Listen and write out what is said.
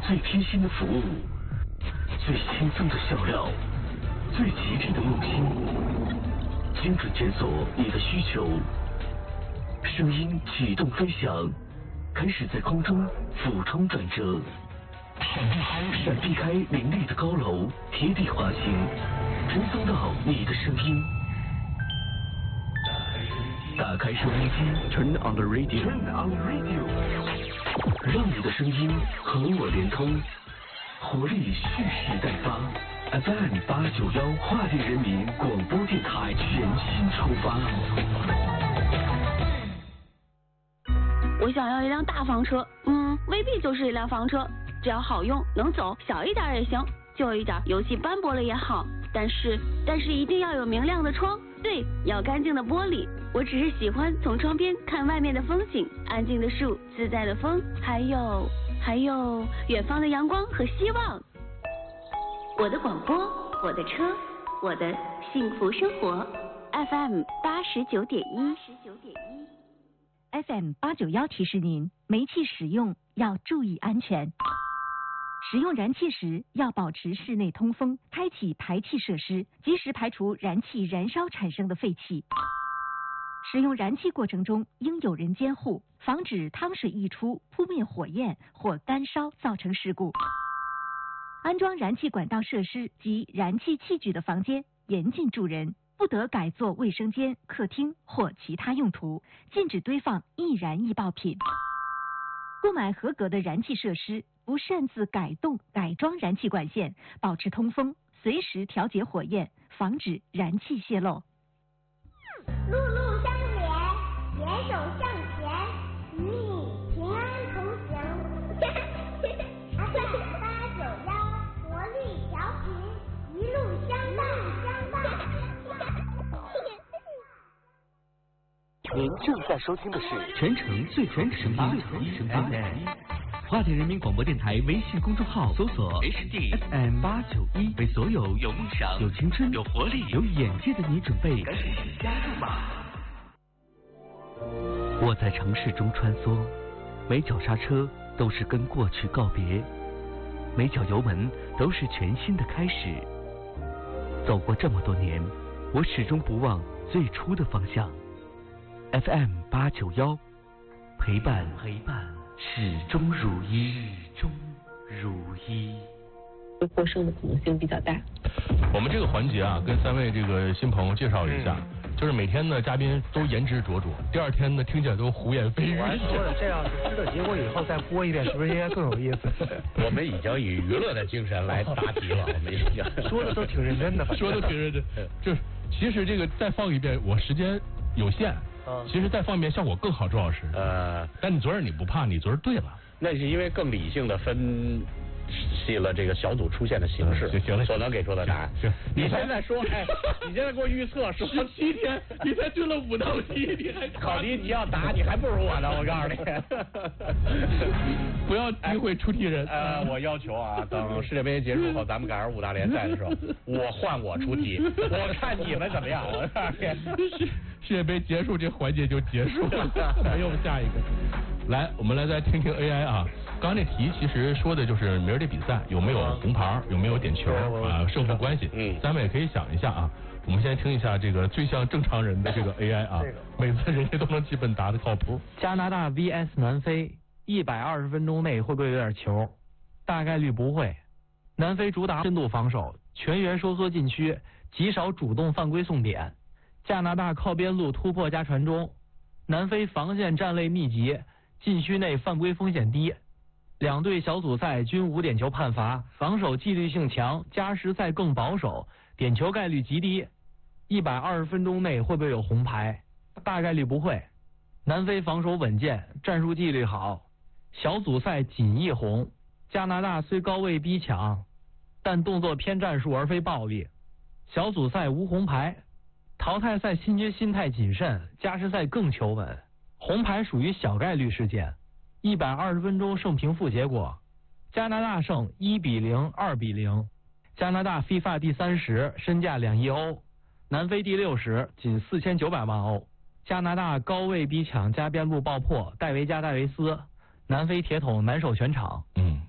最贴心的服务，最轻松的笑料，最极致的用心，精准检索你的需求，声音启动飞翔，开始在空中俯冲转折，闪避开林立的高楼，贴地滑行，传送到你的声音。打开收音机 ，Turn on the radio， 让你的声音和我连通，活力蓄势待发。FM 891花莲人民广播电台全新出发。 我想要一辆大房车，未必就是一辆房车，只要好用能走，小一点也行，旧一点油漆斑驳了也好，但是一定要有明亮的窗，对，要干净的玻璃。我只是喜欢从窗边看外面的风景，安静的树，自在的风，还有远方的阳光和希望。我的广播，我的车，我的幸福生活。FM 89.1 FM 891提示您，煤气使用要注意安全。使用燃气时要保持室内通风，开启排气设施，及时排除燃气燃烧产生的废气。使用燃气过程中应有人监护，防止汤水溢出扑灭火焰或干烧造成事故。安装燃气管道设施及燃气器具的房间严禁住人，不得改作卫生间、客厅或其他用途，禁止堆放易燃易爆品。购买合格的燃气设施，不擅自改动、改装燃气管线，保持通风，随时调节火焰，防止燃气泄漏。 路路相连，携手向前，与你平安同行。FM 891，活力调频，一路相伴。 您正在收听的是全程最全声音FM 花莲人民广播电台微信公众号，搜索 HD FM 891，为所有有梦想、有青春、有活力、有眼界的你准备，赶紧加入吧！我在城市中穿梭，每脚刹车都是跟过去告别，每脚油门都是全新的开始。走过这么多年，我始终不忘最初的方向。FM 891，陪伴始终如一。 获胜的可能性比较大。 我们这个环节啊，跟3位这个新朋友介绍一下，就是每天呢，嘉宾都言之灼灼，第二天呢，听起来都胡言非语。 我还说了，这样知道结果以后再播一遍，是不是应该更有意思？ 我们已经以娱乐的精神来答题了，我们已经说的都挺认真的， 说的挺认真。就是其实这个再放一遍，我时间有限。其实再放一遍效果更好，周老师。但你昨儿你不怕，你昨儿对了。 那是因为更理性的分析了这个小组出现的形式， 行了， 所能给出的答案。 行， 你现在说，你现在给我预测说 17天，你才对了5道题，你还考题你要答，你还不如我呢，我告诉你。 不要诋毁出题人。 我要求啊，等世界杯结束后，咱们赶上5大联赛的时候，我换我出题，我看你们怎么样。我告诉你， 世界杯结束这环节就结束了，还有下一个。来，我们来再听听 AI 啊。刚刚这题其实说的就是明儿这比赛有没有红牌，有没有点球啊，胜负关系。咱们也可以想一下啊。我们先听一下这个最像正常人的这个 AI 啊，每次人家都能基本答的靠谱。 加拿大 VS 南非，120分钟内会不会有点球？大概率不会。南非主打深度防守，全员收缩禁区，极少主动犯规送点。加拿大靠边路突破加传中，南非防线战类密集，禁区内犯规风险低。两队小组赛均无点球判罚，防守纪律性强，加时赛更保守，点球概率极低。120分钟内会不会有红牌？大概率不会。南非防守稳健，战术纪律好，小组赛仅1红。加拿大虽高位逼抢，但动作偏战术而非暴力，小组赛无红牌。淘汰赛新军心态谨慎，加时赛更求稳，红牌属于小概率事件。120分钟胜平负结果，加拿大胜1-0、2-0。加拿大 FIFA 第30，身价2亿欧，南非第60，仅4900万欧。加拿大高位逼抢加边路爆破，戴维加戴维斯，南非铁桶难守全场。